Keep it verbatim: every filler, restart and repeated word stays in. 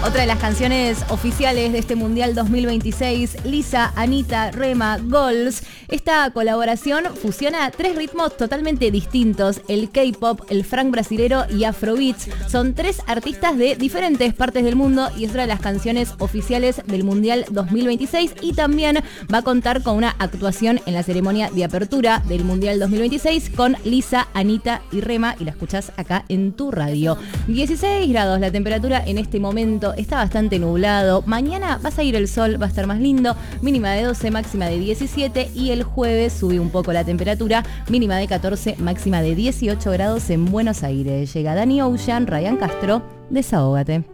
Otra de las canciones oficiales de este Mundial dos mil veintiséis, Lisa, Anita, Rema, Goals. Esta colaboración fusiona tres ritmos totalmente distintos, el K-pop, el funk brasilero y Afrobeats. Son tres artistas de diferentes partes del mundo y es una de las canciones oficiales del Mundial dos mil veintiséis y también va a contar con una actuación en la ceremonia de apertura del Mundial dos mil veintiséis con Lisa, Anita y Rema, y la escuchás acá en tu radio. dieciséis grados la temperatura en este momento, está bastante nublado. Mañana va a salir el sol, va a estar más lindo, mínima de doce, máxima de diecisiete, y el jueves sube un poco la temperatura, mínima de catorce, máxima de dieciocho grados en Buenos Aires. Llega Dani Ocean, Ryan Castro, Desahógate.